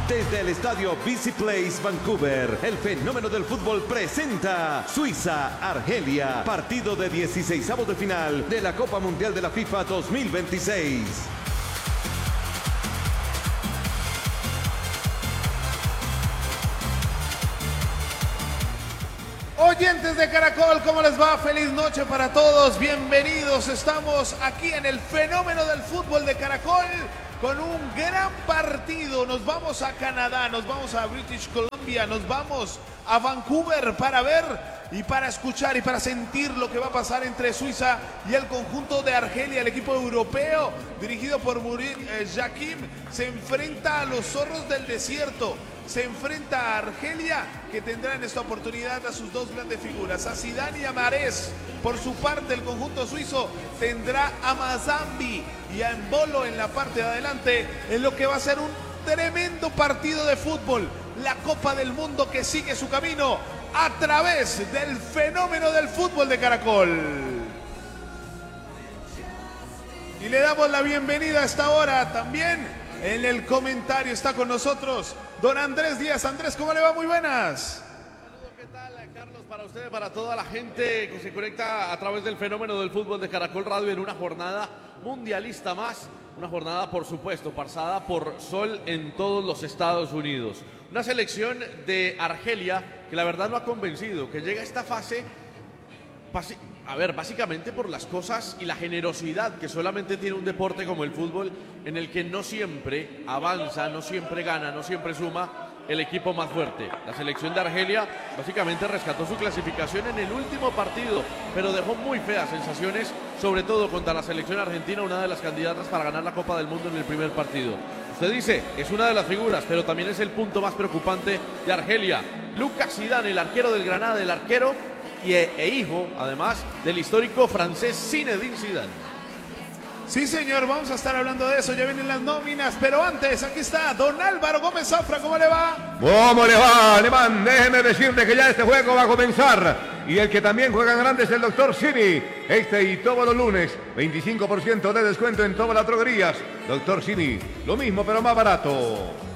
Desde el estadio BC Place Vancouver, el fenómeno del fútbol presenta Suiza-Argelia, partido de 16avos de final de la Copa Mundial de la FIFA 2026. Oyentes de Caracol, ¿cómo les va? Feliz noche para todos, bienvenidos. Estamos aquí en el fenómeno del fútbol de Caracol con un gran partido. Nos vamos a Canadá, nos vamos a British Columbia, nos vamos a Vancouver para ver y para escuchar y para sentir lo que va a pasar entre Suiza y el conjunto de Argelia. El equipo europeo dirigido por Murat Yakin se enfrenta a los zorros del desierto. Se enfrenta a Argelia, que tendrá en esta oportunidad a sus dos grandes figuras, a Zidane y a Mahrez. Por su parte, el conjunto suizo tendrá a Mazambi y a Embolo en la parte de adelante, en lo que va a ser un tremendo partido de fútbol. La Copa del Mundo que sigue su camino a través del fenómeno del fútbol de Caracol. Y le damos la bienvenida a esta hora también. En el comentario está con nosotros don Andrés Díaz. Andrés, ¿cómo le va? Muy buenas. Saludos, ¿qué tal, Carlos? Para usted, para toda la gente que se conecta a través del fenómeno del fútbol de Caracol Radio en una jornada mundialista más. Una jornada, por supuesto, pasada por sol en todos los Estados Unidos. Una selección de Argelia que la verdad no ha convencido, que llega a esta fase, básicamente por las cosas y la generosidad que solamente tiene un deporte como el fútbol, en el que no siempre avanza, no siempre gana, no siempre suma el equipo más fuerte. La selección de Argelia básicamente rescató su clasificación en el último partido, pero dejó muy feas sensaciones, sobre todo contra la selección argentina, una de las candidatas para ganar la Copa del Mundo en el primer partido. Usted dice, es una de las figuras, pero también es el punto más preocupante de Argelia. Lucas Zidane, el arquero del Granada, el arquero e hijo, además, del histórico francés Zinedine Zidane. Sí, señor, vamos a estar hablando de eso, ya vienen las nóminas, pero antes, aquí está don Álvaro Gómez Zafra, ¿cómo le va? ¿Cómo le va, alemán? Déjeme decirle que ya este juego va a comenzar. Y el que también juega en grande es el doctor Simi. Este y todos los lunes, 25% de descuento en todas las droguerías. Doctor Simi, lo mismo pero más barato.